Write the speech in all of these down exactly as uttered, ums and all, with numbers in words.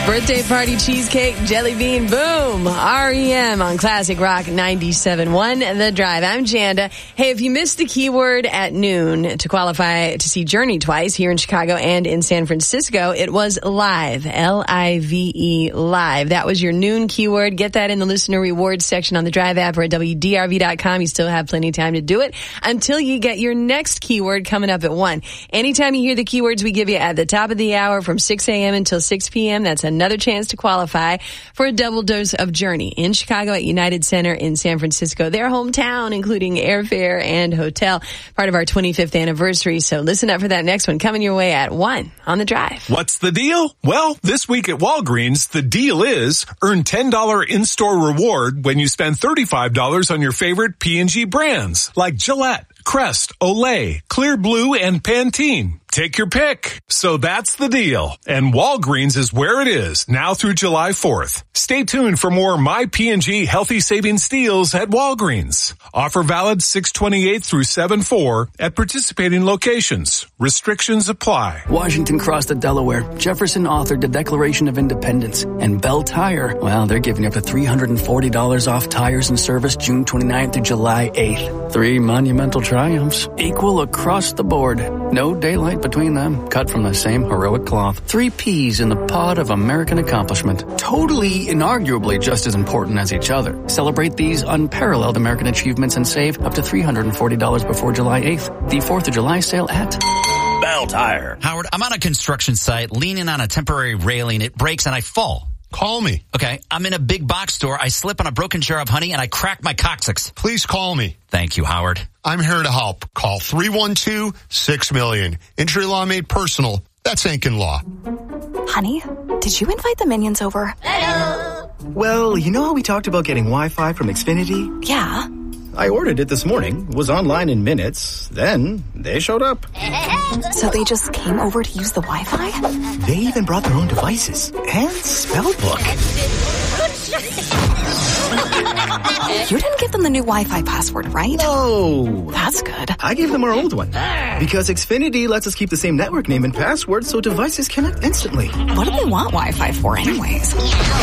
Birthday party cheesecake, jelly bean, boom. R E M on Classic Rock ninety-seven point one, The Drive. I'm Janda. Hey, if you missed the keyword at noon to qualify to see Journey twice here in Chicago and in San Francisco, it was live. L I V E, live. That was your noon keyword. Get that in the listener rewards section on the Drive app or at W D R V dot com. You still have plenty of time to do it until you get your next keyword coming up at one. Anytime you hear the keywords we give you at the top of the hour from six a.m. until six p.m., that's another chance to qualify for a double dose of Journey in Chicago at United Center in San Francisco, their hometown, including airfare and hotel, part of our twenty-fifth anniversary. So listen up for that next one coming your way at one on The Drive. What's the deal? Well, this week at Walgreens, the deal is earn ten dollars in-store reward when you spend thirty-five dollars on your favorite P and G brands like Gillette, Crest, Olay, Clear Blue, and Pantene. Take your pick. So that's the deal. And Walgreens is where it is now through July fourth. Stay tuned for more My P and G Healthy Savings deals at Walgreens. Offer valid six twenty-eight through seven four at participating locations. Restrictions apply. Washington crossed the Delaware. Jefferson authored the Declaration of Independence. And Bell Tire, well, they're giving up to three hundred forty dollars off tires and service June twenty-ninth through July eighth. Three monumental triumphs, equal across the board. No daylight between them, cut from the same heroic cloth. Three peas in the pod of American accomplishment. Totally, inarguably just as important as each other. Celebrate these unparalleled American achievements and save up to three hundred forty dollars before July eighth. The fourth of July sale at Bell Tire. Howard, I'm on a construction site, leaning on a temporary railing. It breaks and I fall. Call me. Okay, I'm in a big box store. I slip on a broken jar of honey and I crack my coccyx. Please call me. Thank you, Howard. I'm here to help. Call three one two, six million. Injury law made personal. That's Ankin Law. Honey, did you invite the minions over? Hello. Well, you know how we talked about getting Wi-Fi from Xfinity? Yeah. I ordered it this morning, was online in minutes, then they showed up. So they just came over to use the Wi-Fi? They even brought their own devices and spell book. You didn't give them the new Wi-Fi password, right? No. That's good. I gave them our old one. Because Xfinity lets us keep the same network name and password so devices connect instantly. What do they want Wi-Fi for anyways?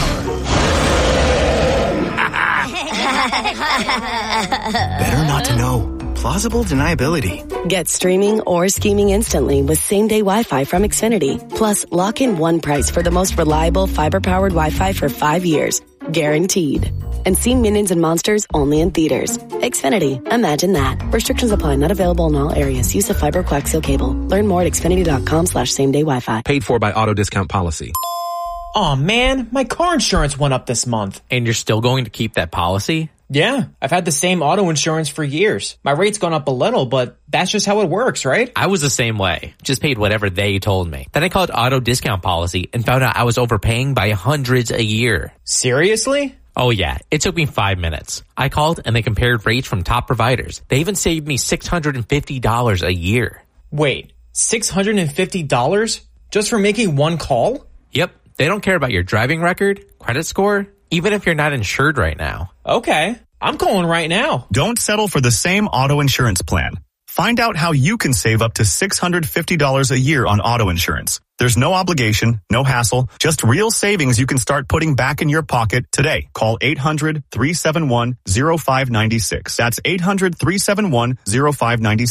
Better not to know. Plausible deniability. Get streaming or scheming instantly with same-day Wi-Fi from Xfinity. Plus, lock in one price for the most reliable fiber-powered Wi-Fi for five years. Guaranteed. And see Minions and Monsters only in theaters. Xfinity. Imagine that. Restrictions apply. Not available in all areas. Use of fiber coaxial cable. Learn more at xfinity.com slash same-day Wi-Fi. Paid for by Auto Discount Policy. Aw, man, my car insurance went up this month. And you're still going to keep that policy? Yeah, I've had the same auto insurance for years. My rate's gone up a little, but that's just how it works, right? I was the same way. Just paid whatever they told me. Then I called Auto Discount Policy and found out I was overpaying by hundreds a year. Seriously? Oh yeah, it took me five minutes. I called and they compared rates from top providers. They even saved me six hundred fifty dollars a year. Wait, six hundred fifty dollars just for making one call? Yep. They don't care about your driving record, credit score, even if you're not insured right now. Okay, I'm calling right now. Don't settle for the same auto insurance plan. Find out how you can save up to six hundred fifty dollars a year on auto insurance. There's no obligation, no hassle, just real savings you can start putting back in your pocket today. Call eight hundred, three seven one, zero five nine six. That's eight hundred, three seven one, zero five nine six.